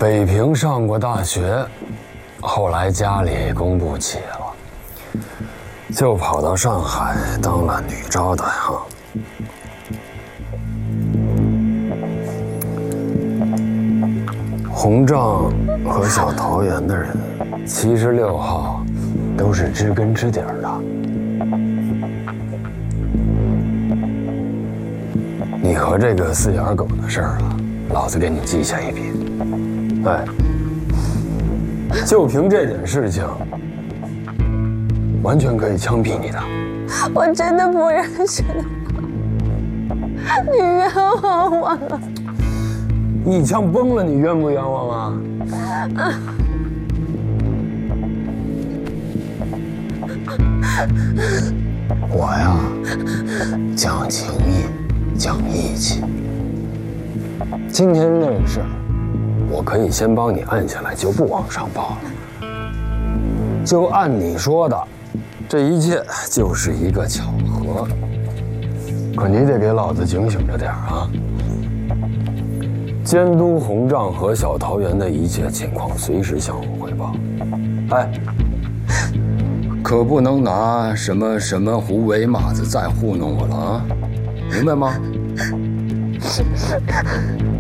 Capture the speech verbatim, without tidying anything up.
北平上过大学，后来家里供不起了，就跑到上海当了女招待哈。红帐和小桃园的人，七十六号都是知根知底儿的。你和这个四眼狗的事儿啊，老子给你记下一笔。哎，就凭这件事情，完全可以枪毙你的。 我真的不认识他，你冤枉我了。 一枪崩了，你冤不冤枉啊？我呀，讲情义，讲义气。今天那个事儿，我可以先帮你按下来，就不往上报了。就按你说的，这一切就是一个巧合。可你得给老子警醒着点啊！监督红帐和小桃园的一切情况，随时向我汇报。哎，可不能拿什么什么胡为马子再糊弄我了啊，明白吗？